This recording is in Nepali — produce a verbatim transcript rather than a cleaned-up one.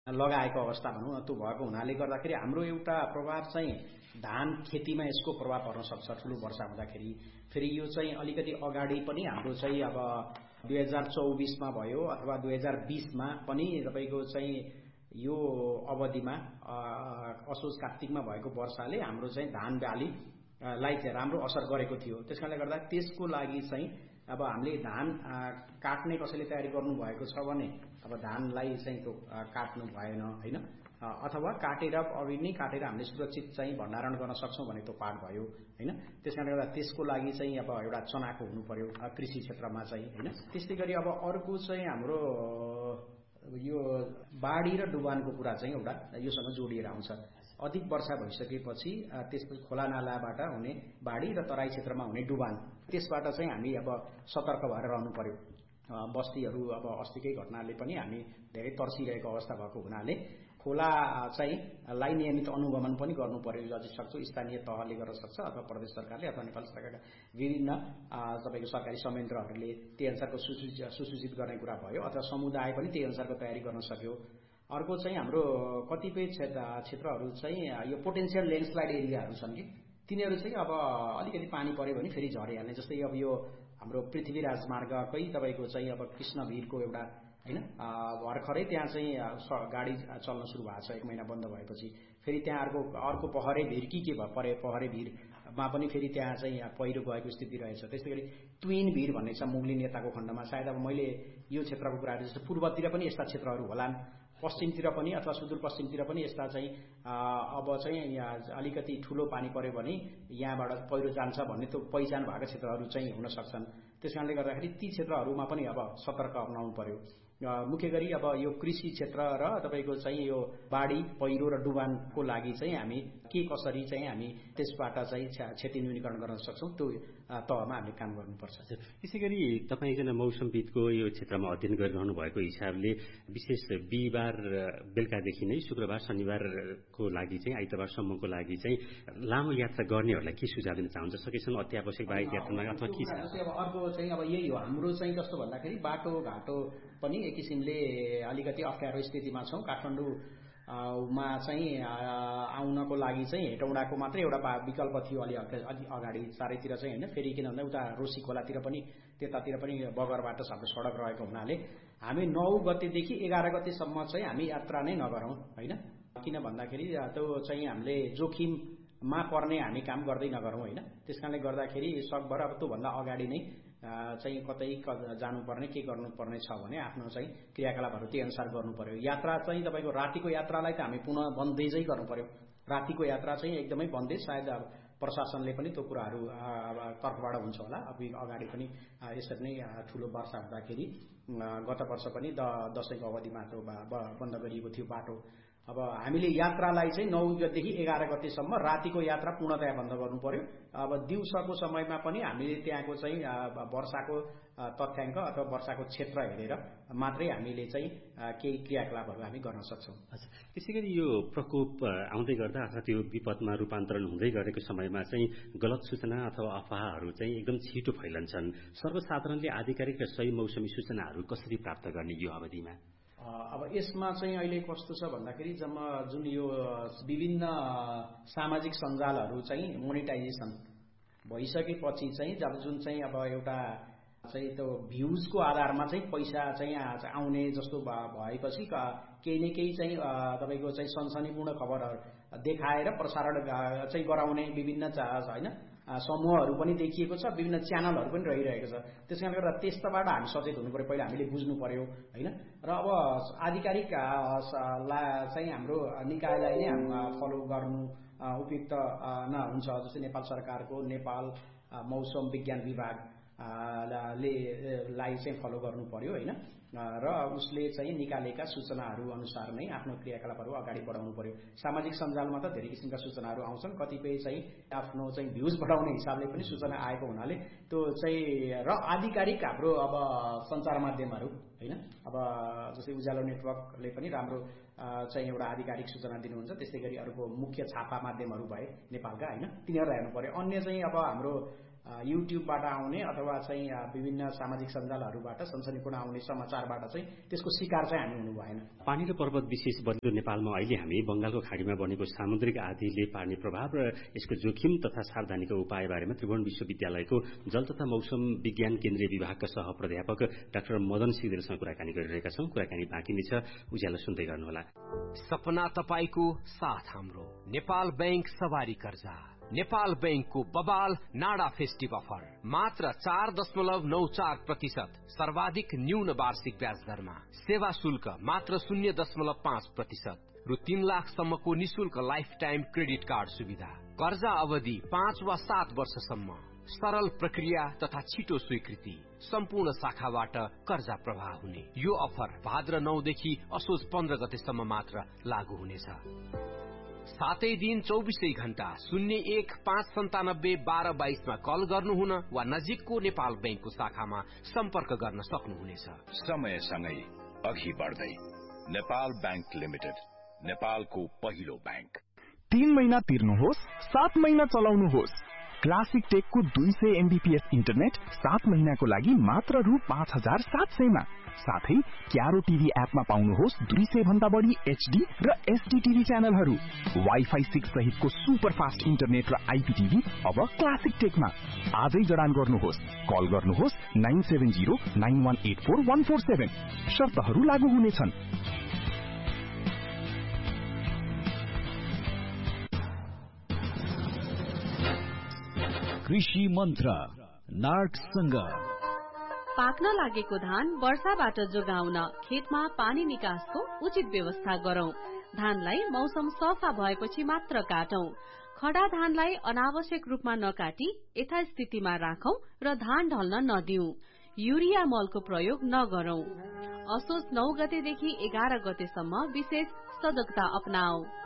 लगाएको अवस्था भनौँ त्यो भएको हुनाले गर्दाखेरि हाम्रो एउटा प्रभाव चाहिँ धान खेतीमा यसको प्रभाव पर्न सक्छ ठुलो वर्षा हुँदाखेरि। फेरि यो चाहिँ अलिकति अगाडि पनि हाम्रो चाहिँ अब दुई हजार चौबिसमा भयो अथवा दुई हजार बिसमा पनि तपाईँको चाहिँ यो अवधिमा असोज कार्तिकमा भएको वर्षाले हाम्रो चाहिँ धान बाली लाई चाहिँ राम्रो असर गरेको थियो। त्यसकारणले गर्दा त्यसको लागि चाहिँ अब हामीले धान काट्ने कसैले तयारी गर्नु भएको छ भने अब धानलाई चाहिँ त्यो काट्नु भएन हैन, अथवा काटेर अघि नै काटेर हामीले सुरक्षित चाहिँ भण्डारण गर्न सक्छौं भने त्यो पाट भयो हैन। त्यसकारणले गर्दा त्यसको लागि चाहिँ अब एउटा चनाको हुनु पर्यो कृषि क्षेत्रमा चाहिँ हैन। त्यस्तै गरी अब अर्को चाहिँ हाम्रो यो बाढी र डुबानको कुरा चाहिँ एउटा योसँग जोडिएर आउँछ। अधिक वर्षा भइसकेपछि त्यसपछि खोला नालाबाट हुने बाढी र तराई क्षेत्रमा हुने डुबान, त्यसबाट चाहिँ हामी अब सतर्क भएर रहनु पर्यो। बस्तीहरू अब अस्तिकै घटनाले पनि हामी धेरै तर्सिरहेको अवस्था भएको हुनाले खोला चाहिँ लाई नियमित अनुगमन पनि गर्नु पर्यो। जति सक्छो स्थानीय तहले गर्न सक्छ अथवा प्रदेश सरकारले अथवा नेपाल सरकारका विभिन्न तपाईको सरकारी संयन्त्रहरूले त्यही अनुसारको सुसूचित गर्ने कुरा भयो, अथवा समुदाय पनि त्यही अनुसारको तयारी गर्न सक्यो। अर्को चाहिँ हाम्रो कतिपय क्षेत्रहरू चाहिँ यो पोटेन्शियल ल्यान्डस्लाइड एरियाहरू छन् कि तिनीहरू चाहिँ अब अलिकति पानी पर्यो भने फेरि झरिहाल्ने। जस्तै अब यो हाम्रो पृथ्वी राजमार्गकै तपाईको चाहिँ अब कृष्णभिरको एउटा हैन भर्खरै त्यहाँ चाहिँ गाडी चल्न सुरु भएको छ एक महिना बन्द भएपछि। फेरि त्यहाँ अर्को अर्को पहरे भिर कि के परे पहरे भिरमा पनि फेरि त्यहाँ चाहिँ पहिरो गएको स्थिति रहेछ। त्यस्तै गरी ट्विन भिर भन्ने छ मुगलिन नेताको खण्डमा। सायद अब मैले यो क्षेत्रको कुरा जस्तो पूर्वतिर पनि यस्ता क्षेत्रहरू होलान्, पश्चिमतिर पनि अथवा सुदूरपश्चिमतिर पनि यस्ता चाहिँ अब चाहिँ अलिकति ठूलो पानी पर्यो भने यहाँबाट पहिरो जान्छ भन्ने त्यो पहिचान भएको क्षेत्रहरू चाहिँ हुन सक्छन्। त्यसकारणले गर्दाखेरि ती क्षेत्रहरूमा पनि अब सतर्क अपनाउनु पर्यो। मुख्य गरी अब यो कृषि क्षेत्र र तपाईको चाहिँ यो बाढी पहिरो र डुबानको लागि चाहिँ हामी के कसरी चाहिँ हामी त्यसबाट चाहिँ क्षति न्यूनीकरण गर्न सक्छौं त्यो तहमा हामीले काम गर्नुपर्छ। त्यसैगरी तपाई एकजना मौसमविदको यो क्षेत्रमा अध्ययन गरिरहनु भएको हिसाबले विशेष बिहीबार बेलुकादेखि नै शुक्रबार शनिबारको लागि चाहिँ आइतबारसम्मको लागि चाहिँ लामो यात्रा गर्नेहरूलाई के सुझाव दिन चाहन्छ? सकेसम्म अत्यावश्यक बाहेक यात्रामा अथवा के छ? अब अर्को चाहिँ अब यही हो हाम्रो चाहिँ कस्तो भन्दाखेरि बाटो घाटो पनि एक किसिमले अलिकति अप्ठ्यारो स्थितिमा छौं। काठमाडौँ मा चाहिँ आउनको लागि चाहिँ हेटौडाको मात्रै एउटा विकल्प थियो अलि अलि अगाडि चारैतिर चाहिँ हैन। फेरि किन भन्दा उता रोसी खोलातिर पनि त्यतातिर पनि बगरबाट हाम्रो सडक रहेको हुनाले हामी नौ गतेदेखि एघार गतेसम्म चाहिँ हामी यात्रा नै नगरौं हैन। किन भन्दाखेरि त्यो चाहिँ हामीले जोखिममा पर्ने हामी काम गर्दै नगरौं हैन। त्यसकारणले गर्दाखेरि सकभर अब त्यो भन्दा अगाडि नै चाहिँ कतै जानुपर्ने के गर्नुपर्ने छ भने आफ्नो चाहिँ क्रियाकलापहरू त्यही अनुसार गर्नु पर्यो। यात्रा चाहिँ तपाईको रातिको यात्रालाई त हामी पुनः बन्देजै गर्नु पर्यो। रातिको यात्रा चाहिँ एकदमै बन्देज। सायद प्रशासनले पनि त्यो कुराहरू तर्फबाट हुन्छ होला। अगाडि पनि यसरी नै ठूलो वर्षा हुँदाखेरि गत वर्ष पनि दशैंको अवधिमा त्यो बन्द गरिएको थियो बाटो। अब हामीले यात्रालाई चाहिँ नौ गतेदेखि एघार गतेसम्म रातिको यात्रा पूर्णतया बन्द गर्नु पर्यो। अब दिउँसोको समयमा पनि हामीले त्यहाँको चाहिँ वर्षाको तथ्याङ्क अथवा वर्षाको क्षेत्र हेरेर मात्रै हामीले चाहिँ केही क्रियाकलापहरू हामी गर्न सक्छौं। त्यसैगरी यो प्रकोप आउँदै गर्दा अथवा त्यो विपदमा रूपान्तरण हुँदै गरेको समयमा चाहिँ गलत सूचना अथवा अफवाहहरू चाहिँ एकदम छिटो फैलन्छन्। सर्वसाधारणले आधिकारिक र सही मौसमी सूचनाहरू कसरी प्राप्त गर्ने यो अवधिमा? अब यसमा चाहिँ अहिले कस्तो छ भन्दाखेरि जम्मा जुन यो विभिन्न सामाजिक सञ्जालहरू चाहिँ मोनेटाइजेसन भइसकेपछि चाहिँ जब जुन चाहिँ अब एउटा चाहिँ त्यो भ्यूजको आधारमा चाहिँ पैसा चाहिँ आउने जस्तो भएपछि केही न केही चाहिँ तपाईको चाहिँ सनसनीपूर्ण खबरहरू देखाएर प्रसारण चाहिँ गराउने विभिन्न हैन समूहहरू पनि देखिएको छ, विभिन्न च्यानलहरू पनि रहिरहेको छ। त्यसकारणले गर्दा त्यस्ताबाट हामी सचेत हुनु पर्यो, पहिला हामीले बुझ्नु पर्यो हैन। र अब आधिकारिक चाहिँ हाम्रो निकायलाई नै हामी फलो गर्नु उपयुक्त नहुन्छ। जस्तै नेपाल सरकारको नेपाल मौसम विज्ञान विभाग ले लाई चाहिँ फलो गर्नु पर्यो हैन। र उसले चाहिँ निकालेका सूचनाहरू अनुसार नै आफ्नो क्रियाकलापहरू अगाडि बढाउनु पर्यो। सामाजिक सञ्जालमा त धेरै किसिमका सूचनाहरू आउँछन्, कतिपय चाहिँ आफ्नो चाहिँ भ्यूज बढाउने हिसाबले पनि सूचना आएको हुनाले त्यो चाहिँ र आधिकारिक हाम्रो अब सञ्चार माध्यमहरू हैन। अब जस्तै उज्यालो नेटवर्कले पनि राम्रो चाहिँ एउटा आधिकारिक सूचना दिनुहुन्छ। त्यस्तै गरी अरूको मुख्य छापा माध्यमहरू भए नेपालका हैन, तिनीहरूलाई हेर्नु पर्यो। अन्य चाहिँ अब हाम्रो युट्युबबाट आउने अथवा चाहिँ विभिन्न सामाजिक सञ्जालहरूबाट सनसनीपूर्ण आउने समाचारबाट चाहिँ त्यसको शिकार चाहिँ हामी हुनु भएन। पानी र पर्वत विशेष बढ्दो नेपालमा अहिले हामी बंगालको खाडीमा बनेको सामुद्रिक आँधीले पार्ने प्रभाव र यसको जोखिम तथा सावधानीका उपाय बारेमा त्रिभुवन विश्वविद्यालयको जल तथा मौसम विज्ञान केन्द्रीय विभागका सह प्राध्यापक डाक्टर मदन सिदेलसँग कुराकानी गरिरहेका छौं। कुराकानी बाँकी नै छ, उज्यालो सुन्दै गर्नुहोला। सपना तपाईको साथ हाम्रो नेपाल बैंक सवारी कर्जा, नेपाल बैंकको बबाल नाडा फेस्टिभ अफर मात्र चार दशमलव नौ चार प्रतिशत सर्वाधिक न्यून वार्षिक ब्याज दरमा, सेवा शुल्क मात्र शून्य दशमलव पाँच प्रतिशत रु तीन लाखसम्मको निशुल्क लाइफ टाइम क्रेडिट कार्ड सुविधा, कर्जा अवधि पाँच वा सात वर्षसम्म, सरल प्रक्रिया तथा छिटो स्वीकृति, सम्पूर्ण शाखाबाट कर्जा प्रवाह हुने। यो अफर भाद्र नौदेखि असोज पन्ध्र गतेसम्म मात्र लागू हुनेछ। सातै दिन चौबिसै घण्टा शून्य एक पाँच सन्तानब्बे बाह्र बाइसमा कल गर्नुहुन वा नजिकको नेपाल बैंकको शाखामा सम्पर्क गर्न सक्नुहुनेछ। समयसँगै अघि बढ्दै नेपाल बैंक लिमिटेड, नेपालको पहिलो बैंक। तीन महिना तिर्नुहोस्, सात महिना चलाउनुहोस्। क्लासिक टेकको दुई सय एमबीपीएस इन्टरनेट सात महिनाको लागि मात्र रु पाँच हजार सात सयमा। साथै क्यारो टिभी एपमा पाउनुहोस् दुई सय भन्दा बढी एचडी र एसडी टिभी च्यानलहरू। वाइफाई सिक्स सहितको सुपर फास्ट इन्टरनेट र आइपीटिभी अब क्लासिक टेकमा। आजै जडान गर्नुहोस्, कल गर्नुहोस् nine seven zero nine one eight four one four seven. शर्तहरू लागू हुनेछन्। कृषि मन्त्र नार्कसँग। पाक्न लागेको धान वर्षाबाट जोगाउन खेतमा पानी निकासको उचित व्यवस्था गरौं। धानलाई मौसम सफा भएपछि मात्र काटौं। खडा धानलाई अनावश्यक रूपमा नकाटी यथास्थितिमा राखौं र धान ढल्न नदिऊ। युरिया मलको प्रयोग नगरौं। असोज नौ गतेदेखि एघार गतेसम्म विशेष सजगता अपनाऊ।